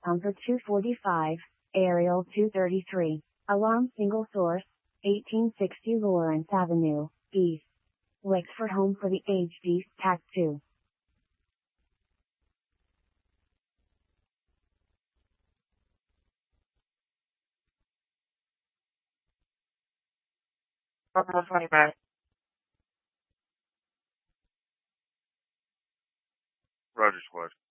Pumper 245, Aerial 233. Alarm single source, 1860 Lawrence Avenue, East. Wexford, home for the HD TAC 2. Pumper 25. Roger, squad.